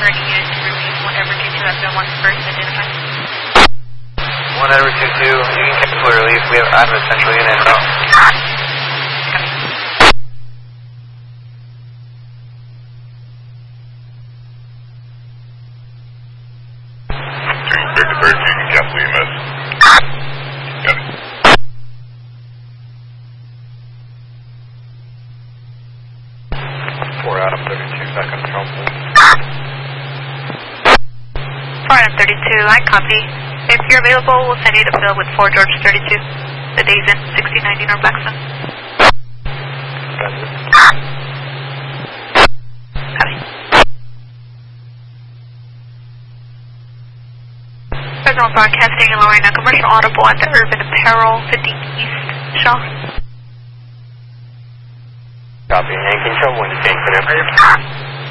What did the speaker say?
directing unit to relieve 1 Edward 22 after one first identified. 1 Edward 22, you can cancel relief. We have out of essential unit. No. I copy. If you're available, we'll send you to Bill with 4 George 32. The day's in 1690 North Blackstone. Copy. Federal Broadcasting and lowering a commercial audible at the Urban Apparel, 15 East Shaw. Copy. And control 1 to 10 for them.